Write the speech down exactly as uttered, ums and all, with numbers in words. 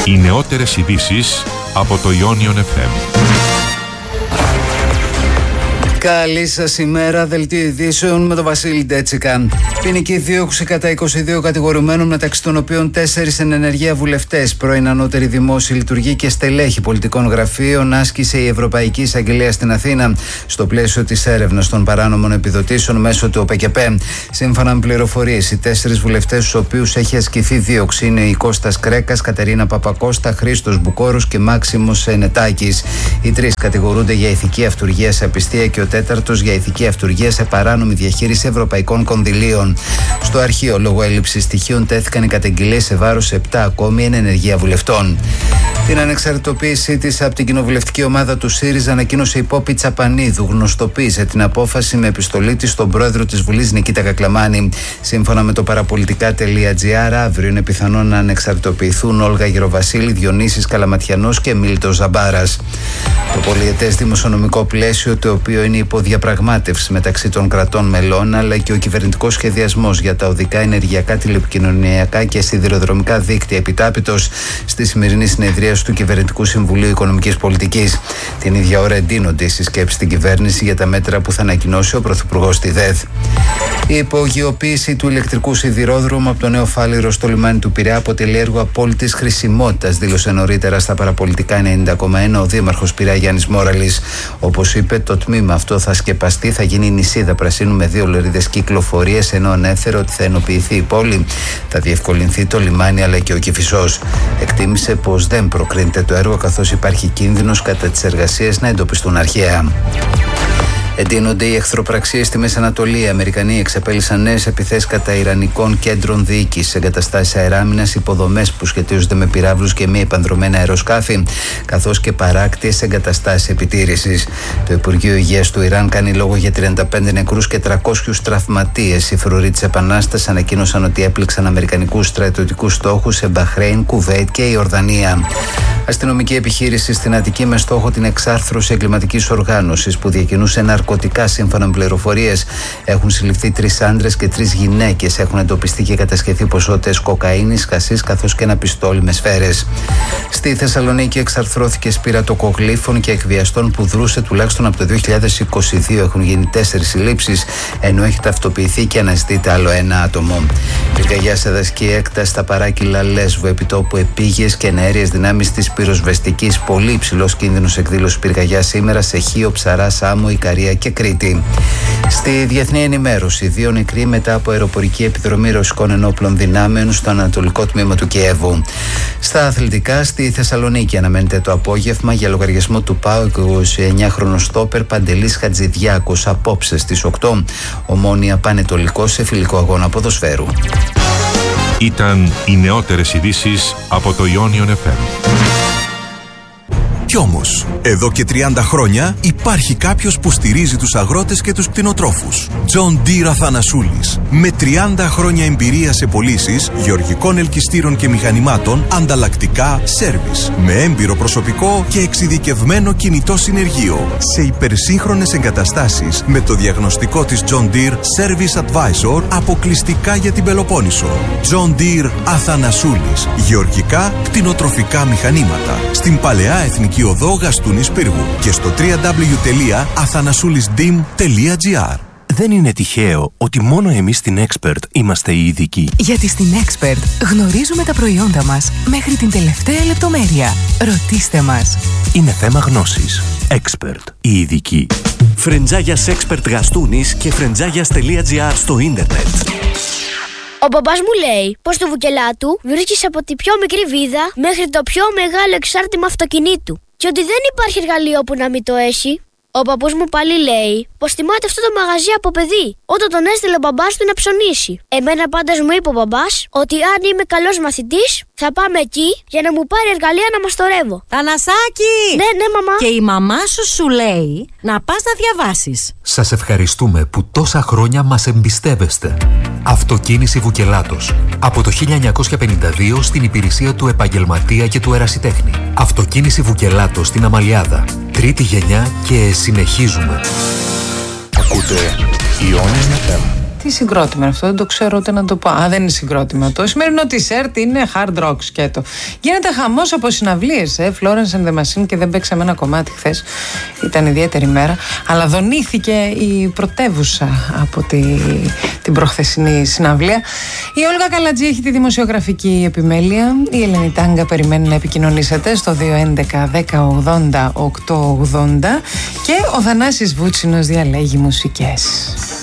Οι νεότερες ειδήσεις από το Ionion εφ εμ. Καλή σας ημέρα, δελτίο ειδήσεων με τον Βασίλη Ντέτσικα. Ποινική δίωξη κατά είκοσι δύο κατηγορουμένων, μεταξύ των οποίων τέσσερις εν ενεργεία βουλευτές, πρώην ανώτεροι δημόσιοι λειτουργοί και στελέχοι πολιτικών γραφείων, άσκησε η Ευρωπαϊκή Εισαγγελία στην Αθήνα στο πλαίσιο της έρευνας των παράνομων επιδοτήσεων μέσω του ΟΠΕΚΕΠΕ. Σύμφωνα με πληροφορίες, οι τέσσερις βουλευτές στους οποίους έχει ασκηθεί δίωξη είναι οι Κώστας Κρέκας, Κατερίνα Παπακώστα, Χρήστος Μπουκόρος και Μάξιμος Ενετάκης. Οι τρεις κατηγορούνται για ηθική αυτουργία σε απιστία και ο τέταρτος για ηθική αυτουργία σε παράνομη διαχείριση ευρωπαϊκών κονδυλίων. Στο αρχείο, λόγω έλλειψης στοιχείων, τέθηκαν οι καταγγελίες σε βάρος επτά ακόμη εν ενεργεία βουλευτών. Την ανεξαρτητοποίησή της από την κοινοβουλευτική ομάδα του ΣΥΡΙΖΑ ανακοίνωσε η Πόπη Τσαπανίδου. Γνωστοποίησε την απόφαση με επιστολή της στον πρόεδρο της Βουλής Νικήτα Κακλαμάνη. Σύμφωνα με το παραπολιτικά.gr, αύριο είναι πιθανό να ανεξαρτητοποιηθούν Όλγα Γεροβασίλη, Διονύσης Καλαματιανός και Μίλτος Ζαμπάρας. Το πολυετές δημοσιονομικό πλαίσιο, το οποίο είναι υποδιαπραγμάτευση μεταξύ των κρατών μελών, αλλά και ο κυβερνητικός σχεδιασμός για τα οδικά, ενεργειακά, τηλεπικοινωνιακά και σιδηροδρομικά δίκτυα επιτάπητος στη σημερινή συνεδρία του Κυβερνητικού Συμβουλίου Οικονομικής Πολιτικής. Την ίδια ώρα εντείνονται οι συσκέψεις στην κυβέρνηση για τα μέτρα που θα ανακοινώσει ο Πρωθυπουργός στη ΔΕΔ. Η υπογειοποίηση του ηλεκτρικού σιδηρόδρομου από το Νέο Φάληρο στο λιμάνι του Πειραιά αποτελεί έργο απόλυτης χρησιμότητας, δήλωσε νωρίτερα στα παραπολιτικά ενενήντα κόμμα ένα ο Δήμαρχος Πειραιά Γιάννης Μόραλης. Όπως είπε, το τμήμα αυτό θα σκεπαστεί, θα γίνει νησίδα πρασίνου με δύο λωρίδες κυκλοφορίες, ενώ ανέφερε ότι θα ενοποιηθεί η πόλη, θα διευκολυνθεί το λιμάνι αλλά και ο Κηφισός. Εκτίμησε πως δεν προκρίνεται το έργο, καθώς υπάρχει κίνδυνος κατά τις εργασίες να εντοπιστούν αρχαία. Εντείνονται οι εχθροπραξίες στη Μέση Ανατολή. Οι Αμερικανοί εξεπέλυσαν νέες επιθέσεις κατά ιρανικών κέντρων διοίκησης, εγκαταστάσεις αεράμινας, υποδομές που σχετίζονται με πυράβλους και μη επανδρομένα αεροσκάφη, καθώς και παράκτιες εγκαταστάσεις επιτήρησης. Το Υπουργείο Υγείας του Ιράν κάνει λόγο για τριάντα πέντε νεκρούς και τριακόσιους τραυματίες. Οι φρουροί της Επανάστασης ανακοίνωσαν ότι έπληξαν αμερικανικούς στρατιωτικούς στόχους σε Μπαχρέιν, Κουβέιτ και Ιορδανία. Αστυνομική επιχείρηση στην Αττική με στόχο την εξάρθρωση εγκληματικής οργάνωσης που διακινούσε ναρκωτικά. Σύμφωνα με πληροφορίες, έχουν συλληφθεί τρεις άντρες και τρεις γυναίκες. Έχουν εντοπιστεί και κατασχεθεί ποσότητες κοκαίνης, χασίς καθώς και ένα πιστόλι με σφαίρες. Στη Θεσσαλονίκη εξαρθρώθηκε σπήρα τοκογλύφων και εκβιαστών που δρούσε τουλάχιστον από το δύο χιλιάδες είκοσι δύο. Έχουν γίνει τέσσερις συλλήψεις, ενώ έχει ταυτοποιηθεί και αναζητείται άλλο ένα άτομο. Πυρκαγιά σε δασική έκταση στα παράκυλα Λέσβου, επιτόπου επίγειες και εναέριες δυνάμεις της πυροσβεστικής. Πολύ υψηλός κίνδυνος εκδήλωση πυρκαγιά σήμερα σε Χίο, Ψαρά, Σάμο, Ικαρία και Κρήτη. Στη διεθνή ενημέρωση, δύο νεκροί μετά από αεροπορική επιδρομή ρωσικών ενόπλων δυνάμεων στο ανατολικό τμήμα του Κιέβου. Στα αθλητικά, στη Θεσσαλονίκη αναμένεται το απόγευμα για λογαριασμό του ΠΑΟΚ είκοσι εννιάχρονος στόπερ Παντελής Χατζηδιάκος απόψε στις οκτώ. Ομόνοια Πανετολικός σε φιλικό αγώνα ποδοσφαίρου. Ήταν οι νεότερες ειδήσεις από το Ionion εφ εμ. Κι όμως, εδώ και τριάντα χρόνια υπάρχει κάποιος που στηρίζει τους αγρότες και τους κτηνοτρόφους. John Deere Αθανασούλης. Με τριάντα χρόνια εμπειρία σε πωλήσεις γεωργικών ελκυστήρων και μηχανημάτων, ανταλλακτικά, σέρβις. Με έμπειρο προσωπικό και εξειδικευμένο κινητό συνεργείο. Σε υπερσύγχρονες εγκαταστάσεις με το διαγνωστικό της John Deere Service Advisor αποκλειστικά για την Πελοπόννησο. John Deere Αθανασούλης. Γεωργικά, κτηνοτροφικά μηχανήματα. Στην Παλαιά Εθνική Οδό Γαστούνης Πύργου και στο double-u double-u double-u τελεία αθανασούλισdim τελεία gr. Δεν είναι τυχαίο ότι μόνο εμείς στην Expert είμαστε οι ειδικοί. Γιατί στην Expert γνωρίζουμε τα προϊόντα μας μέχρι την τελευταία λεπτομέρεια. Ρωτήστε μας. Είναι θέμα γνώσης. Expert. Οι ειδικοί. Φρεντζάγιας Expert Γαστούνης και φρεντζάγιας τελεία gr στο ίντερνετ. Ο μπαμπάς μου λέει πως στο Βουκελάτου βρίσκεις από τη πιο μικρή βίδα μέχρι το πιο μεγάλο εξάρτημα αυτοκινήτου και ότι δεν υπάρχει εργαλείο που να μην το έχει. Ο παππούς μου πάλι λέει πως θυμάται αυτό το μαγαζί από παιδί, όταν τον έστειλε ο μπαμπάς του να ψωνίσει. Εμένα πάντως μου είπε ο μπαμπάς ότι αν είμαι καλός μαθητής θα πάμε εκεί για να μου πάρει εργαλεία να μαστορεύω. Θανασάκη! Ναι, ναι, μαμά. Και η μαμά σου σου λέει να πας να διαβάσεις. Σας ευχαριστούμε που τόσα χρόνια μας εμπιστεύεστε. Αυτοκίνηση Βουκελάτος. Από το χίλια εννιακόσια πενήντα δύο στην υπηρεσία του επαγγελματία και του ερασιτέχνη. Αυτοκίνηση Βουκελάτος στην Αμαλιάδα. Τρίτη γενιά και συνεχίζουμε. Ακούτε Ionion εφ εμ. Τι συγκρότημα είναι αυτό, δεν το ξέρω ούτε να το πω. Α, δεν είναι συγκρότημα. Το σημερινό t-shirt είναι hard rock σκέτο. Γίνεται χαμός από συναυλίες, ε. Florence and the Machine, και δεν παίξαμε ένα κομμάτι χθες. Ήταν ιδιαίτερη μέρα. Αλλά δονήθηκε η πρωτεύουσα από τη, την προχθεσινή συναυλία. Η Όλγα Καλατζή έχει τη δημοσιογραφική επιμέλεια. Η Ελένη Τάγκα περιμένει να επικοινωνήσετε στο δύο έντεκα δέκα ογδόντα οκτώ ογδόντα και ο Θανάσης Βούτσινος διαλέγει μουσικές.